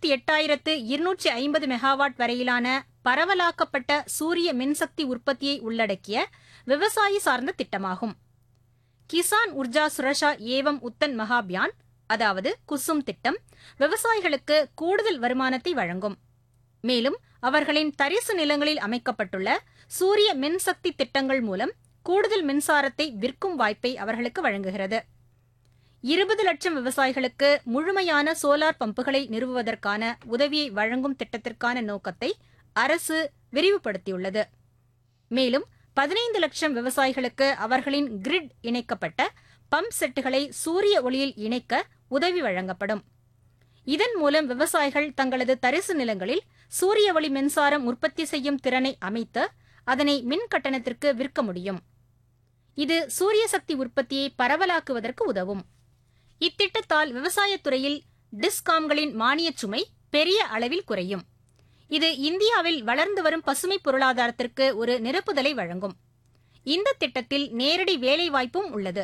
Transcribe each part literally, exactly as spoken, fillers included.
இருபத்தி எட்டாயிரத்து இருநூற்றி ஐம்பது மெகாவாட் வரையிலான பரவலாக்கப்பட்ட சூரிய மின்சக்தி உற்பத்தியை உள்ளடக்கிய விவசாயி சார்ந்த திட்டமாகும். கிசான் உர்ஜா சுரஷா ஏவம் உத்தன் மகாபியான், அதாவது குசும் திட்டம், விவசாயிகளுக்கு கூடுதல் வருமானத்தை வழங்கும். மேலும் அவர்களின் தரிசு நிலங்களில் அமைக்கப்பட்டுள்ள சூரிய மின்சக்தி திட்டங்கள் மூலம் கூடுதல் மின்சாரத்தை விற்கும் வாய்ப்பை அவர்களுக்கு வழங்குகிறது. இருபது லட்சம் விவசாயிகளுக்கு முழுமையான சோலார் பம்புகளை நிறுவுவதற்கான உதவியை வழங்கும் திட்டத்திற்கான நோக்கத்தை அரசு விரிவுபடுத்தியுள்ளது. மேலும் பதினைந்து லட்சம் விவசாயிகளுக்கு அவர்களின் கிரிட் இணைக்கப்பட்ட பம்ப் செட்டுகளை சூரிய ஒளியில் இணைக்க உதவி வழங்கப்படும். இதன் மூலம் விவசாயிகள் தங்களது தரிசு நிலங்களில் சூரிய ஒளி மின்சாரம் உற்பத்தி செய்யும் திறனை அமைத்து அதனை மின் கட்டணத்திற்கு விற்க முடியும். இது சூரிய சக்தி உற்பத்தியை பரவலாக்குவதற்கு உதவும். இத்திட்டத்தால் விவசாயத்துறையில் டிஸ்காம்களின் மானியச் சுமை பெரிய அளவில் குறையும். இது இந்தியாவில் வளர்ந்து வரும் பசுமை பொருளாதாரத்திற்கு ஒரு நிரப்புதலை வழங்கும். இந்த திட்டத்தில் நேரடி வேலைவாய்ப்பும் உள்ளது.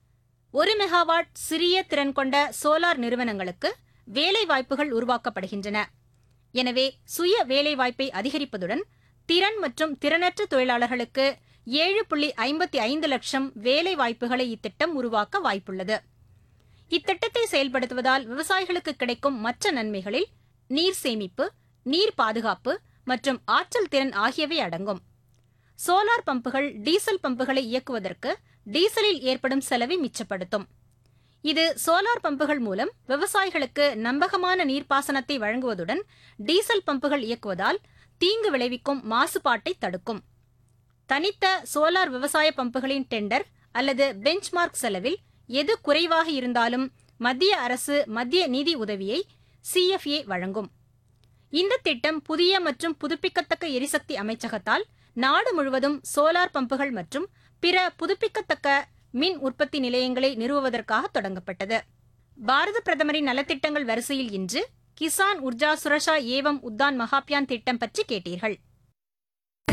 ஒரு மெகாவாட் சிறிய திறன் கொண்ட சோலார் நிறுவனங்களுக்கு வேலைவாய்ப்புகள் உருவாக்கப்படுகின்றன. எனவே சுய வேலைவாய்ப்பை அதிகரிப்பதுடன் திறன் மற்றும் திறனற்ற தொழிலாளர்களுக்கு ஏழு புள்ளி ஐம்பத்தி ஐந்து லட்சம் வேலைவாய்ப்புகளை இத்திட்டம் உருவாக்க வாய்ப்புள்ளது. இத்திட்டத்தை செயல்படுத்துவதால் விவசாயிகளுக்கு கிடைக்கும் மற்ற நன்மைகளில் நீர் சேமிப்பு, நீர் பாதுகாப்பு மற்றும் ஆற்றல் திறன் ஆகியவை அடங்கும். சோலார் பம்புகள் டீசல் பம்புகளை இயக்குவதற்கு டீசலில் ஏற்படும் செலவை மிச்சப்படுத்தும். இது சோலார் பம்புகள் மூலம் விவசாயிகளுக்கு நம்பகமான நீர்ப்பாசனத்தை வழங்குவதுடன் டீசல் பம்புகள் இயக்குவதால் தீங்கு விளைவிக்கும் மாசுபாட்டை தடுக்கும். தனித்த சோலார் விவசாய பம்புகளின் டெண்டர் அல்லது பெஞ்ச்மார்க் செலவில் எது குறைவாக இருந்தாலும் மத்திய அரசு மத்திய நிதி உதவியை சிஎஃப்ஏ வழங்கும். இந்த திட்டம் புதிய மற்றும் புதுப்பிக்கத்தக்க எரிசக்தி அமைச்சகத்தால் நாடு முழுவதும் சோலார் பம்புகள் மற்றும் பிற புதுப்பிக்கத்தக்க மின் உற்பத்தி நிலையங்களை நிறுவுவதற்காக தொடங்கப்பட்டது. பாரத பிரதமரின் நலத்திட்டங்கள் வரிசையில் இன்று கிசான் உர்ஜா சுரஷா ஏவம் உத்தான் மகாபியான் திட்டம் பற்றி கேட்டீர்கள்.